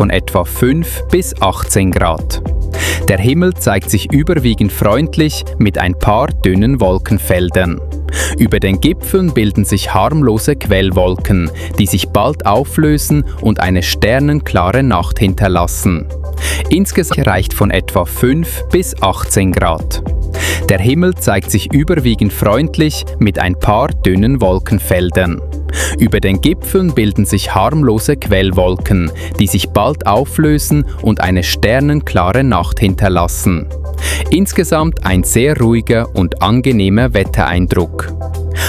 von etwa 5 bis 18 Grad. Der Himmel zeigt sich überwiegend freundlich mit ein paar dünnen Wolkenfeldern. Über den Gipfeln bilden sich harmlose Quellwolken, die sich bald auflösen und eine sternenklare Nacht hinterlassen. Insgesamt reicht von etwa 5 bis 18 Grad. Der Himmel zeigt sich überwiegend freundlich mit ein paar dünnen Wolkenfeldern. Über den Gipfeln bilden sich harmlose Quellwolken, die sich bald auflösen und eine sternenklare Nacht hinterlassen. Insgesamt ein sehr ruhiger und angenehmer Wettereindruck.